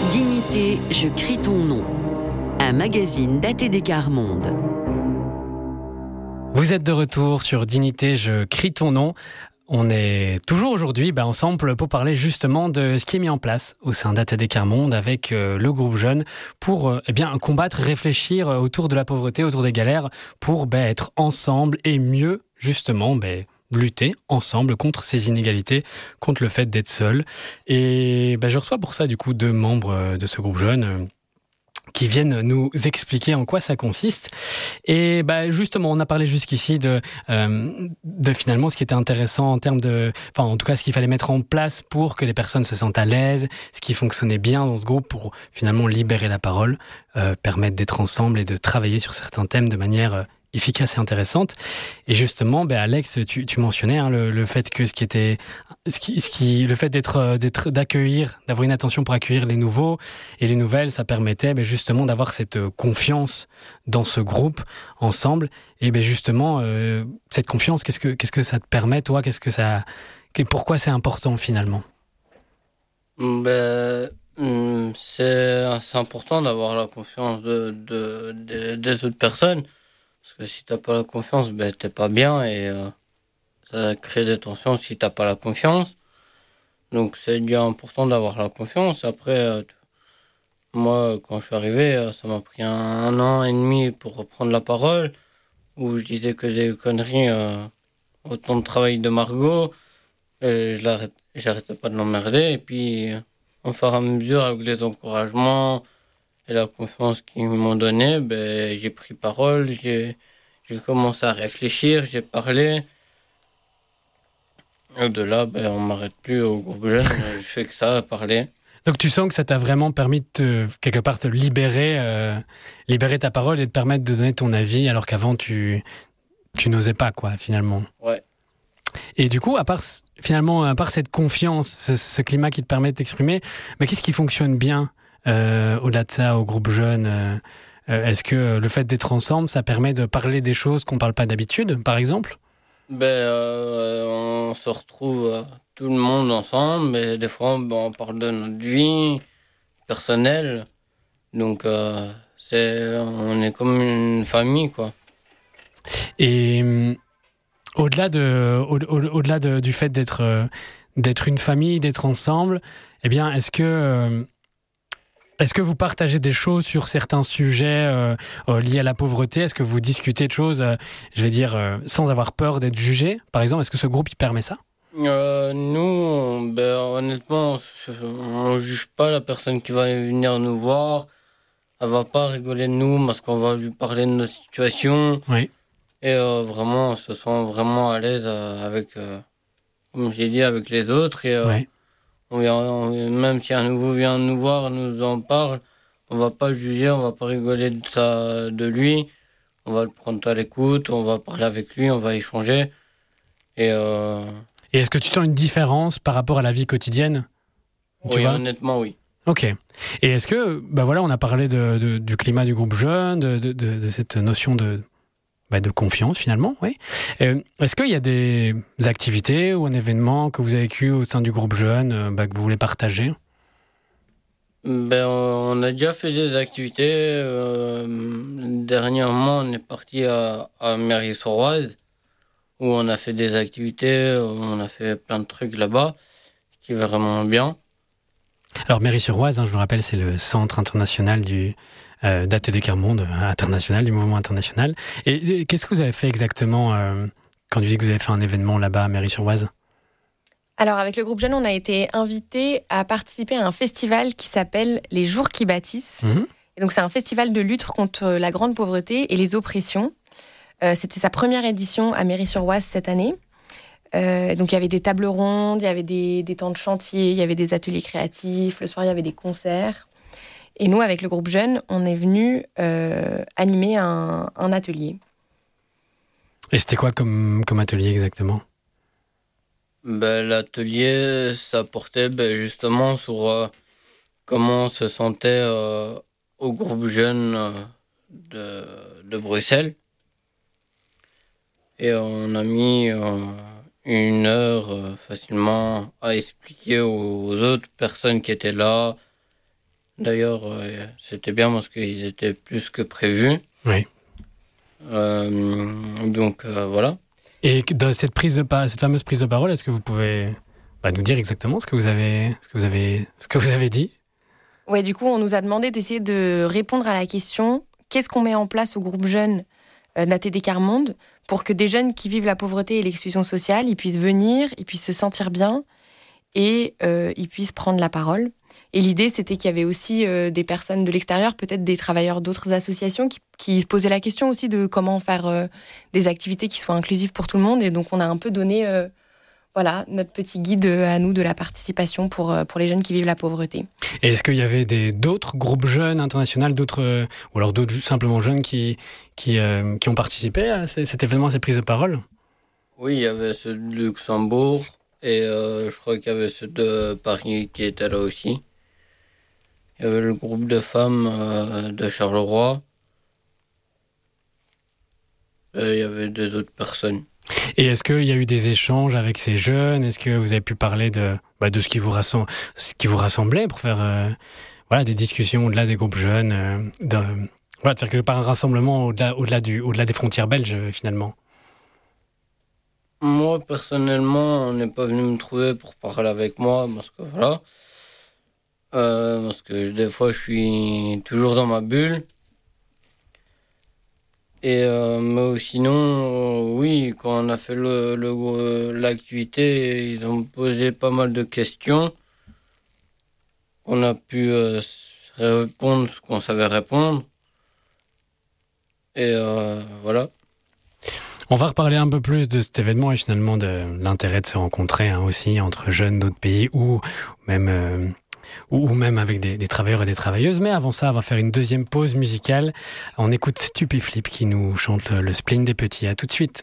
Dignité, je crie ton nom. Un magazine d'ATD Quart Monde. Vous êtes de retour sur Dignité, je crie ton nom. On est toujours aujourd'hui ensemble pour parler justement de ce qui est mis en place au sein d'ATD Quart Monde avec le groupe Jeune pour combattre, réfléchir autour de la pauvreté, autour des galères pour être ensemble et mieux justement lutter ensemble contre ces inégalités, contre le fait d'être seul. Et je reçois pour ça du coup 2 membres de ce groupe Jeune qui viennent nous expliquer en quoi ça consiste. Et justement, on a parlé jusqu'ici de finalement ce qui était intéressant en termes de... Enfin, en tout cas, ce qu'il fallait mettre en place pour que les personnes se sentent à l'aise, ce qui fonctionnait bien dans ce groupe pour finalement libérer la parole, permettre d'être ensemble et de travailler sur certains thèmes de manière efficace et intéressante. Et justement, Alex, tu mentionnais le fait que le fait d'accueillir, d'avoir une attention pour accueillir les nouveaux et les nouvelles, ça permettait justement d'avoir cette confiance dans ce groupe ensemble. Et justement, cette confiance, qu'est-ce que ça te permet, toi? Pourquoi c'est important finalement? C'est important d'avoir la confiance des autres personnes. Parce que si t'as pas la confiance, t'es pas bien et ça crée des tensions si t'as pas la confiance. Donc c'est déjà important d'avoir la confiance. Après, moi, quand je suis arrivé, ça m'a pris un an et demi pour reprendre la parole, où je disais que des conneries au temps de travail de Margot. Et j'arrêtais pas de l'emmerder. Et puis, au fur et à mesure, avec les encouragements et la confiance qu'ils m'ont donnée, j'ai pris parole, j'ai commencé à réfléchir, j'ai parlé. Et de là, on m'arrête plus au groupe Jeune, je fais que ça, parler. Donc tu sens que ça t'a vraiment permis de quelque part te libérer ta parole et de permettre de donner ton avis alors qu'avant tu n'osais pas finalement. Ouais. Et du coup, à part cette confiance, ce climat qui te permet de t'exprimer, qu'est-ce qui fonctionne bien au-delà de ça, au groupe Jeune? Est-ce que le fait d'être ensemble, ça permet de parler des choses qu'on ne parle pas d'habitude, par exemple? On se retrouve tout le monde ensemble, mais des fois, on parle de notre vie personnelle. Donc, on est comme une famille, quoi. Et au-delà du fait d'être une famille, d'être ensemble, est-ce que vous partagez des choses sur certains sujets liés à la pauvreté? Est-ce que vous discutez de choses, sans avoir peur d'être jugé? Par exemple, est-ce que ce groupe, il permet ça? Nous, honnêtement, on juge pas la personne qui va venir nous voir. Elle va pas rigoler de nous parce qu'on va lui parler de notre situation. Oui. Et vraiment, on se sent vraiment à l'aise avec, comme j'ai dit, avec les autres. Et Ouais. même si un nouveau vient nous voir, nous en parle, on va pas juger, on va pas rigoler de lui. On va le prendre à l'écoute, on va parler avec lui, on va échanger. Et est-ce que tu sens une différence par rapport à la vie quotidienne? oui, honnêtement, oui. Ok. Et est-ce que, on a parlé du climat du groupe Jeune, de cette notion de confiance finalement, oui. Est-ce qu'il y a des activités ou un événement que vous avez vécu au sein du groupe Jeune que vous voulez partager? On a déjà fait des activités. Dernièrement, on est parti à Mairie-sur-Oise, où on a fait des activités, on a fait plein de trucs là-bas, qui est vraiment bien. Alors Mairie-sur-Oise, je vous rappelle, c'est le centre international d'ATD Quart Monde, international, du mouvement international. Et qu'est-ce que vous avez fait exactement quand tu dis que vous avez fait un événement là-bas à Mairie-sur-Oise? Alors, avec le groupe Jeune, on a été invités à participer à un festival qui s'appelle Les Jours qui bâtissent. Mmh. Et donc, c'est un festival de lutte contre la grande pauvreté et les oppressions. C'était sa première édition à Mairie-sur-Oise cette année. Donc, il y avait des tables rondes, il y avait des temps de chantier, il y avait des ateliers créatifs. Le soir, il y avait des concerts. Et nous, avec le groupe Jeune, on est venus animer un atelier. Et c'était quoi comme atelier exactement? L'atelier, ça portait justement sur comment on se sentait au groupe Jeune de Bruxelles. Et on a mis 1 heure facilement à expliquer aux autres personnes qui étaient là D'ailleurs, c'était bien parce qu'ils étaient plus que prévus. Oui. Donc voilà. Et dans cette fameuse prise de parole, est-ce que vous pouvez nous dire exactement ce que vous avez dit? Ouais, du coup, on nous a demandé d'essayer de répondre à la question qu'est-ce qu'on met en place au groupe jeune d'ATD Quart Monde pour que des jeunes qui vivent la pauvreté et l'exclusion sociale, ils puissent venir, ils puissent se sentir bien et ils puissent prendre la parole. Et l'idée, c'était qu'il y avait aussi des personnes de l'extérieur, peut-être des travailleurs d'autres associations qui se posaient la question aussi de comment faire des activités qui soient inclusives pour tout le monde. Et donc, on a un peu donné notre petit guide à nous de la participation pour les jeunes qui vivent la pauvreté. Et est-ce qu'il y avait d'autres groupes jeunes internationaux, ou alors d'autres simplement jeunes qui ont participé à cet événement, à ces prises de parole? Oui, il y avait ceux de Luxembourg et je crois qu'il y avait ceux de Paris qui étaient là aussi. Il y avait le groupe de femmes de Charleroi. Et il y avait deux autres personnes. Et est-ce qu'il y a eu des échanges avec ces jeunes? Est-ce que vous avez pu parler de ce qui vous rassemblait pour faire des discussions au-delà des groupes jeunes, de faire quelque part un rassemblement au-delà des frontières belges finalement? Moi, personnellement, on n'est pas venu me trouver pour parler avec moi parce que voilà. Parce que des fois, je suis toujours dans ma bulle. Et mais sinon, oui, quand on a fait l'activité, ils ont posé pas mal de questions. On a pu répondre ce qu'on savait répondre. Et voilà. On va reparler un peu plus de cet événement et finalement de l'intérêt de se rencontrer aussi entre jeunes d'autres pays ou même avec des travailleurs et des travailleuses. Mais avant ça, on va faire une deuxième pause musicale. On écoute Stupéflip qui nous chante le spleen des petits. À tout de suite.